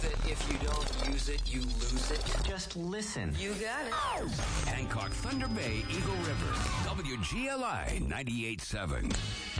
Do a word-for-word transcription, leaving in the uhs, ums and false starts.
that if you don't use it, you lose it? Just listen. You got it. Hancock, Thunder Bay, Eagle River, W G L I ninety-eight point seven.